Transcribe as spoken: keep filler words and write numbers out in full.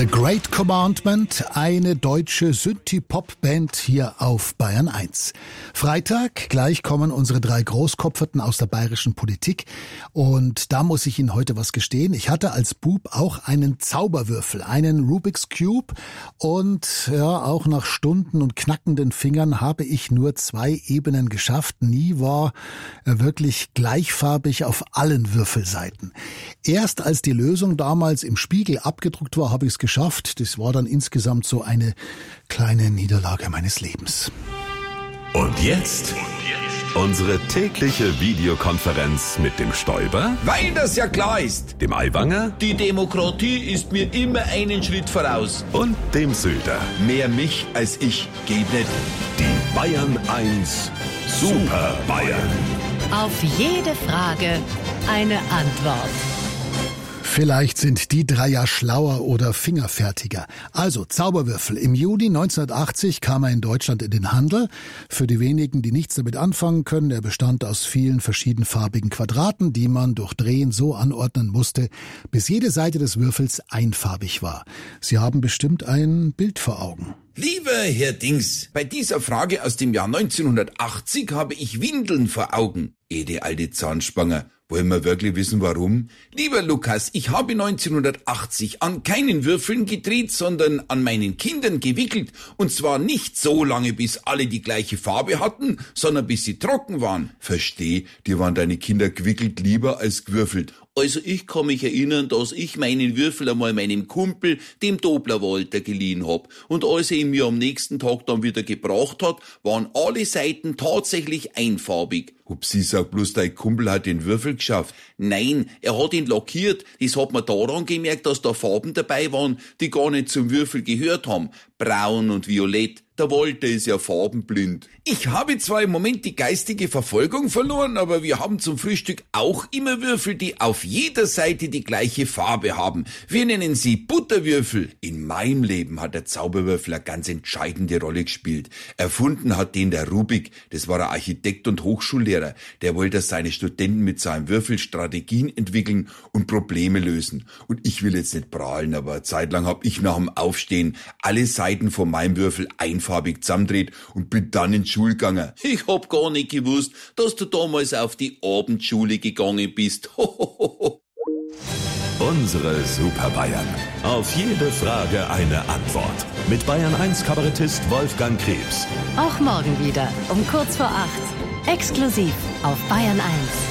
The Great Commandment, eine deutsche Synthie-Pop-Band hier auf Bayern eins. Freitag, gleich kommen unsere drei Großkopferten aus der bayerischen Politik. Und da muss ich Ihnen heute was gestehen. Ich hatte als Bub auch einen Zauberwürfel, einen Rubik's Cube. Und ja, auch nach Stunden und knackenden Fingern habe ich nur zwei Ebenen geschafft. Nie war er wirklich gleichfarbig auf allen Würfelseiten. Erst als die Lösung damals im Spiegel abgedruckt war, habe ich es geschafft. Das war dann insgesamt so eine kleine Niederlage meines Lebens. Und jetzt unsere tägliche Videokonferenz mit dem Stoiber, weil das ja klar ist, dem Aiwanger, die Demokratie ist mir immer einen Schritt voraus, und dem Söder. Mehr mich als ich geht nicht. Die Bayern eins Super Bayern. Auf jede Frage eine Antwort. Vielleicht sind die drei ja schlauer oder fingerfertiger. Also Zauberwürfel. Im Juni neunzehnhundertachtzig kam er in Deutschland in den Handel. Für die wenigen, die nichts damit anfangen können, er bestand aus vielen verschiedenfarbigen Quadraten, die man durch Drehen so anordnen musste, bis jede Seite des Würfels einfarbig war. Sie haben bestimmt ein Bild vor Augen. Lieber Herr Dings, bei dieser Frage aus dem Jahr neunzehnhundertachtzig habe ich Windeln vor Augen. Ede alte Zahnspanger. Wollen wir wirklich wissen, warum? Lieber Lukas, ich habe neunzehnhundertachtzig an keinen Würfeln gedreht, sondern an meinen Kindern gewickelt. Und zwar nicht so lange, bis alle die gleiche Farbe hatten, sondern bis sie trocken waren. Versteh, dir waren deine Kinder gewickelt lieber als gewürfelt. Also ich kann mich erinnern, dass ich meinen Würfel einmal meinem Kumpel, dem Dobler-Walter, geliehen hab. Und als er ihn mir am nächsten Tag dann wieder gebracht hat, waren alle Seiten tatsächlich einfarbig. Hupsi, sag bloß, dein Kumpel hat den Würfel geschafft. Nein, er hat ihn lackiert. Das hat man daran gemerkt, dass da Farben dabei waren, die gar nicht zum Würfel gehört haben. Braun und Violett. Der Walter ist ja farbenblind. Ich habe zwar im Moment die geistige Verfolgung verloren, aber wir haben zum Frühstück auch immer Würfel, die auf jeder Seite die gleiche Farbe haben. Wir nennen sie Butterwürfel. In meinem Leben hat der Zauberwürfel eine ganz entscheidende Rolle gespielt. Erfunden hat den der Rubik. Das war ein Architekt und Hochschullehrer. Der wollte, dass seine Studenten mit seinem Würfel Strategien entwickeln und Probleme lösen. Und ich will jetzt nicht prahlen, aber eine Zeit lang habe ich nach dem Aufstehen alle Seiten von meinem Würfel einfarbig zusammendreht und bin dann in die Schule gegangen. Ich hab gar nicht gewusst, dass du damals auf die Abendschule gegangen bist. Unsere Super Bayern. Auf jede Frage eine Antwort. Mit Bayern eins Kabarettist Wolfgang Krebs. Auch morgen wieder um kurz vor acht. Exklusiv auf Bayern eins.